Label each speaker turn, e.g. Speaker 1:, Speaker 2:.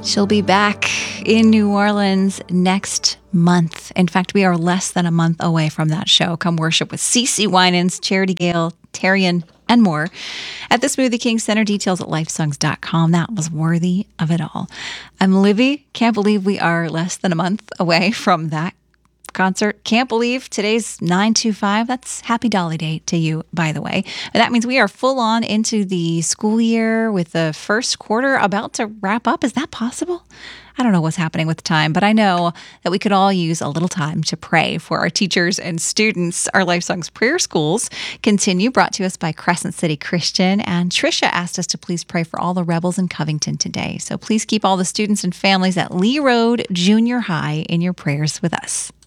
Speaker 1: She'll be back in New Orleans next month. In fact, we are less than a month away from that show. Come worship with CeCe Winans, Charity Gale, Tarian, and more at the Smoothie King Center. Details at lifesongs.com. That was worthy of it all. I'm Livy. Can't believe we are less than a month away from that concert. Can't believe today's 9/25. That's Happy Dolly Day to you, by the way. And that means we are full on into the school year with the first quarter about to wrap up. Is that possible? I don't know what's happening with time, but I know that we could all use a little time to pray for our teachers and students. Our Life Songs Prayer Schools continue, brought to us by Crescent City Christian. And Trisha asked us to please pray for all the rebels in Covington today. So please keep all the students and families at Lee Road Junior High in your prayers with us.